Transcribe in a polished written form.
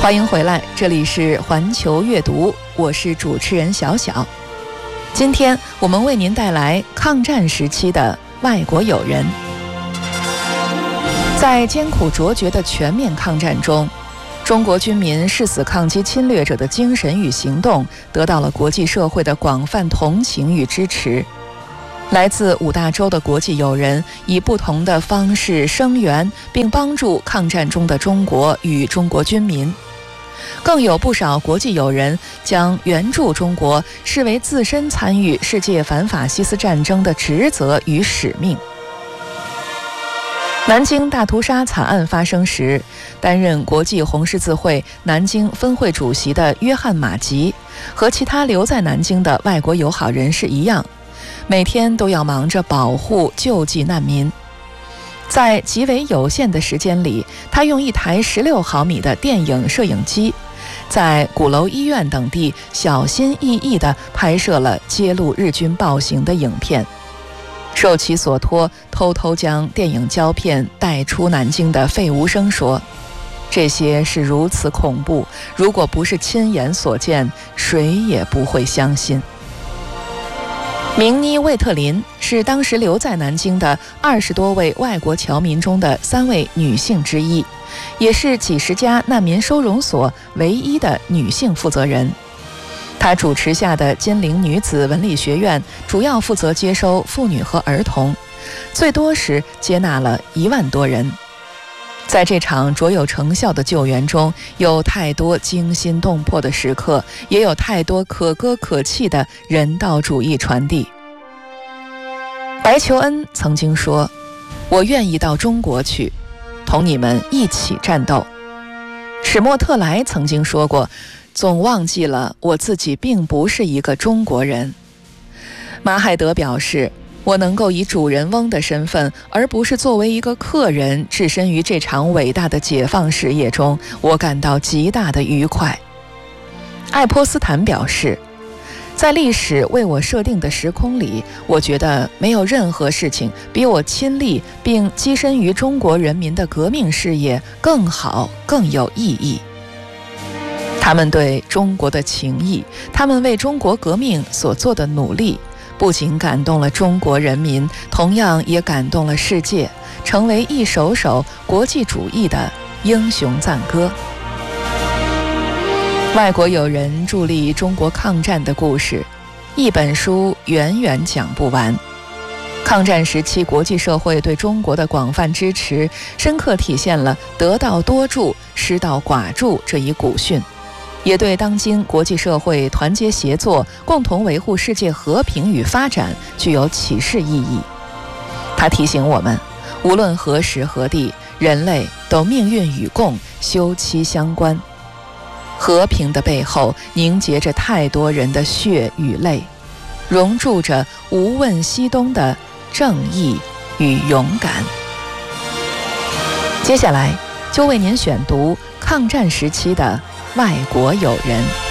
欢迎回来，这里是环球阅读，我是主持人小小。今天我们为您带来抗战时期的外国友人。在艰苦卓绝的全面抗战中，中国军民誓死抗击侵略者的精神与行动得到了国际社会的广泛同情与支持。来自5大洲的国际友人以不同的方式声援并帮助抗战中的中国与中国军民，更有不少国际友人将援助中国视为自身参与世界反法西斯战争的职责与使命。南京大屠杀惨案发生时，担任国际红十字会南京分会主席的约翰·马吉和其他留在南京的外国友好人士一样，每天都要忙着保护救济难民。在极为有限的时间里，他用一台16毫米的电影摄影机，在鼓楼医院等地小心翼翼地拍摄了揭露日军暴行的影片。受其所托，偷偷将电影胶片带出南京的费无声说：“这些是如此恐怖，如果不是亲眼所见，谁也不会相信。”明妮·魏特林是当时留在南京的20多位外国侨民中的3位女性之一，也是几十家难民收容所唯一的女性负责人。她主持下的金陵女子文理学院主要负责接收妇女和儿童，最多时接纳了1万多人。在这场卓有成效的救援中，有太多惊心动魄的时刻，也有太多可歌可泣的人道主义传递。白求恩曾经说：“我愿意到中国去，同你们一起战斗。”史莫特莱曾经说过：“总忘记了我自己并不是一个中国人。”马海德表示：“我能够以主人翁的身份，而不是作为一个客人，置身于这场伟大的解放事业中，我感到极大的愉快。”爱泼斯坦表示：“在历史为我设定的时空里，我觉得没有任何事情比我亲历并跻身于中国人民的革命事业更好、更有意义。他们对中国的情谊，他们为中国革命所做的努力，不仅感动了中国人民，同样也感动了世界，成为一首首国际主义的英雄赞歌。”外国友人助力中国抗战的故事，一本书远远讲不完。抗战时期国际社会对中国的广泛支持，深刻体现了得道多助、失道寡助这一古训，也对当今国际社会团结协作，共同维护世界和平与发展具有启示意义。它提醒我们，无论何时何地，人类都命运与共，休戚相关。和平的背后凝结着太多人的血与泪，熔铸着无问西东的正义与勇敢。接下来就为您选读抗战时期的外国友人。